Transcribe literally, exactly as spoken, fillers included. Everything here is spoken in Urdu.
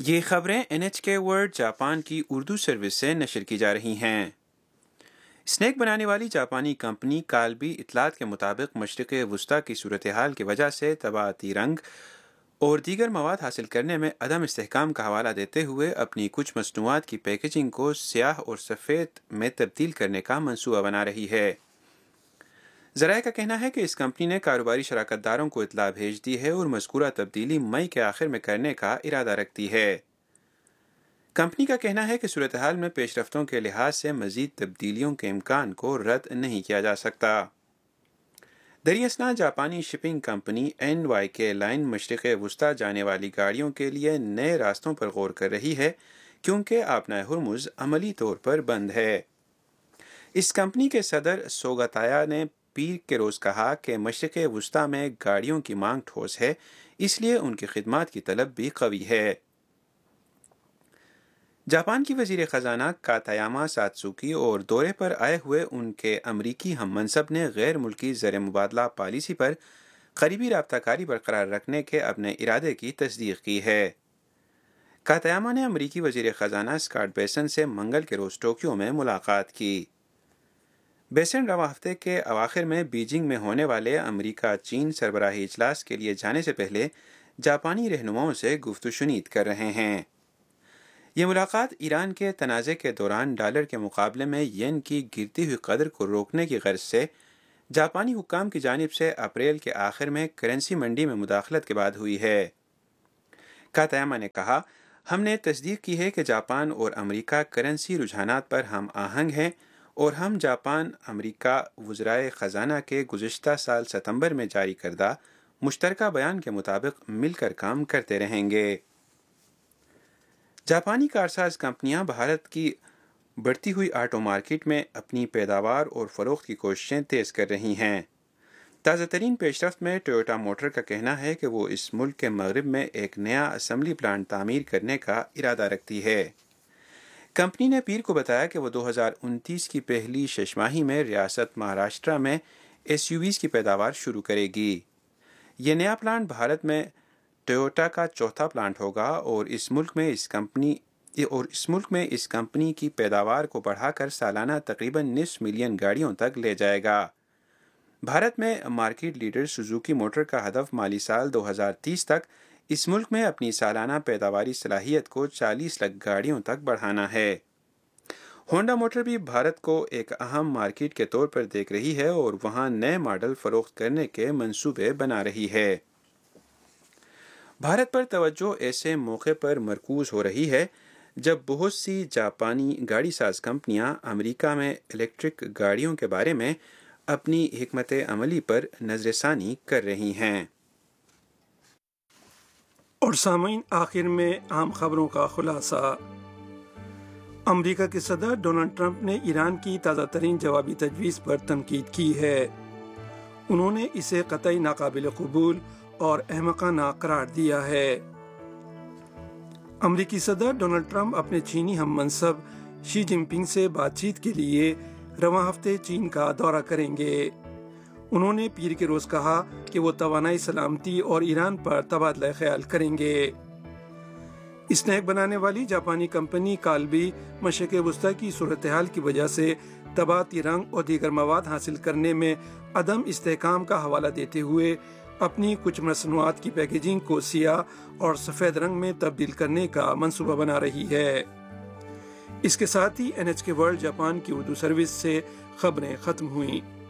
یہ خبریں این ایچ کے ورلڈ جاپان کی اردو سروس سے نشر کی جا رہی ہیں۔ اسنیک بنانے والی جاپانی کمپنی کالبی اطلاعات کے مطابق مشرق وسطی کی صورتحال کی وجہ سے طباعتی رنگ اور دیگر مواد حاصل کرنے میں عدم استحکام کا حوالہ دیتے ہوئے اپنی کچھ مصنوعات کی پیکیجنگ کو سیاہ اور سفید میں تبدیل کرنے کا منصوبہ بنا رہی ہے۔ ذرائع کا کہنا ہے کہ اس کمپنی نے کاروباری شراکت داروں کو اطلاع بھیج دی ہے اور مذکورہ تبدیلی مئی کے آخر میں کرنے کا ارادہ رکھتی ہے۔ کمپنی کا کہنا ہے کہ صورتحال میں پیش رفتوں کے لحاظ سے مزید تبدیلیوں کے امکان کو رد نہیں کیا جا سکتا۔ دریں اثنا جاپانی شپنگ کمپنی این وائی کے لائن مشرق وسطی جانے والی گاڑیوں کے لیے نئے راستوں پر غور کر رہی ہے کیونکہ آبنائے ہرمز عملی طور پر بند ہے۔ اس کمپنی کے صدر سوگاتایا نے پیر کے روز کہا کہ مشرق وسطی میں گاڑیوں کی مانگ ٹھوس ہے، اس لیے ان کی خدمات کی طلب بھی قوی ہے۔ جاپان کی وزیر خزانہ کاتایاما ساتسوکی اور دورے پر آئے ہوئے ان کے امریکی ہم منصب نے غیر ملکی زر مبادلہ پالیسی پر قریبی رابطہ کاری برقرار رکھنے کے اپنے ارادے کی تصدیق کی ہے۔ کاتایاما نے امریکی وزیر خزانہ اسکاٹ بیسن سے منگل کے روز ٹوکیو میں ملاقات کی۔ بیسن رواں ہفتے کے اواخر میں بیجنگ میں ہونے والے امریکہ چین سربراہی اجلاس کے لیے جانے سے پہلے جاپانی رہنماؤں سے گفت و شنید کر رہے ہیں۔ یہ ملاقات ایران کے تنازع کے دوران ڈالر کے مقابلے میں ین کی گرتی ہوئی قدر کو روکنے کی غرض سے جاپانی حکام کی جانب سے اپریل کے آخر میں کرنسی منڈی میں مداخلت کے بعد ہوئی ہے۔ کاتایاما نے کہا، ہم نے تصدیق کی ہے کہ جاپان اور امریکہ کرنسی رجحانات پر ہم آہنگ ہیں اور ہم جاپان امریکہ وزرائے خزانہ کے گزشتہ سال ستمبر میں جاری کردہ مشترکہ بیان کے مطابق مل کر کام کرتے رہیں گے۔ جاپانی کارساز کمپنیاں بھارت کی بڑھتی ہوئی آٹو مارکیٹ میں اپنی پیداوار اور فروخت کی کوششیں تیز کر رہی ہیں۔ تازہ ترین پیش رفت میں ٹویوٹا موٹر کا کہنا ہے کہ وہ اس ملک کے مغرب میں ایک نیا اسمبلی پلانٹ تعمیر کرنے کا ارادہ رکھتی ہے۔ کمپنی نے پیر کو بتایا کہ وہ دو ہزار انتیس کی پہلی شش ماہی میں ریاست مہاراشٹرا میں ایس یو ویز کی پیداوار شروع کرے گی۔ یہ نیا پلانٹ بھارت میں ٹویوٹا کا چوتھا پلانٹ ہوگا اور اس ملک میں اس کمپنی اور اس ملک میں اس کمپنی کی پیداوار کو بڑھا کر سالانہ تقریباً نصف ملین گاڑیوں تک لے جائے گا۔ بھارت میں مارکیٹ لیڈر سوزوکی موٹر کا ہدف مالی سال دو ہزار تیس تک اس ملک میں اپنی سالانہ پیداواری صلاحیت کو چالیس لاکھ گاڑیوں تک بڑھانا ہے۔ ہونڈا موٹر بھی بھارت کو ایک اہم مارکیٹ کے طور پر دیکھ رہی ہے اور وہاں نئے ماڈل فروخت کرنے کے منصوبے بنا رہی ہے۔ بھارت پر توجہ ایسے موقع پر مرکوز ہو رہی ہے جب بہت سی جاپانی گاڑی ساز کمپنیاں امریکہ میں الیکٹرک گاڑیوں کے بارے میں اپنی حکمت عملی پر نظر ثانی کر رہی ہیں۔ اور سامعین، آخر میں اہم خبروں کا خلاصہ۔ امریکہ کے صدر ڈونلڈ ٹرمپ نے ایران کی تازہ ترین جوابی تجویز پر تنقید کی ہے۔ انہوں نے اسے قطعی ناقابل قبول اور احمقانہ قرار دیا ہے۔ امریکی صدر ڈونلڈ ٹرمپ اپنے چینی ہم منصب شی جن پنگ سے بات چیت کے لیے رواں ہفتے چین کا دورہ کریں گے۔ انہوں نے پیر کے روز کہا کہ وہ توانائی سلامتی اور ایران پر تبادلہ خیال کریں گے۔ اسنیک بنانے والی جاپانی کمپنی کالبی مشرق وسطی کی صورتحال کی وجہ سے طباعتی رنگ اور دیگر مواد حاصل کرنے میں عدم استحکام کا حوالہ دیتے ہوئے اپنی کچھ مصنوعات کی پیکیجنگ کو سیاہ اور سفید رنگ میں تبدیل کرنے کا منصوبہ بنا رہی ہے۔ اس کے ساتھ ہی این ایچ کے ورلڈ جاپان کی اردو سروس سے خبریں ختم ہوئیں۔